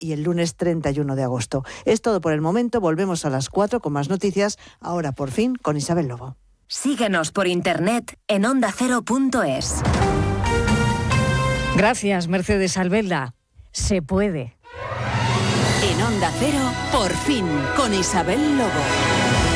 y el lunes 31 de agosto. Es todo por el momento. Volvemos a las 4 con más noticias. Ahora, por fin, con Isabel Lobo. Síguenos por internet en ondacero.es. Gracias, Mercedes Albelda. Se puede. En Onda Cero, por fin, con Isabel Lobo.